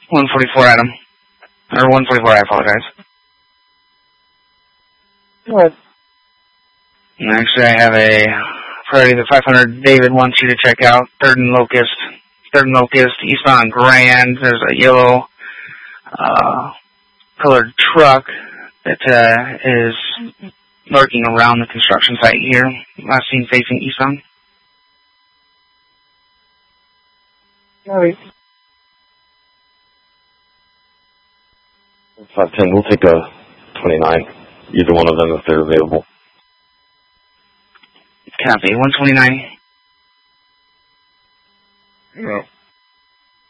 144 Adam. Or 144, I apologize. What? Actually, I have a priority the 500 David wants you to check out. 3rd and Locust, eastbound Grand. There's a yellow colored truck that is lurking around the construction site here. Last seen facing eastbound. Alright. 510, we'll take a 29. Either one of them if they're available. Copy, 129. No.